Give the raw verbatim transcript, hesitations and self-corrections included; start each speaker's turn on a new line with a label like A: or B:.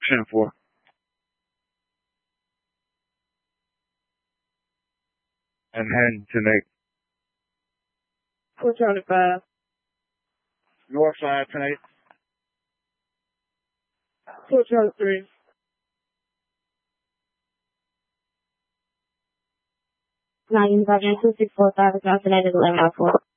A: ten four. And heading to Nate.
B: four Charlie five.
A: North side, ten eight.
B: four Charlie three.
C: nine Unified two six four five, is estimated eleven by four.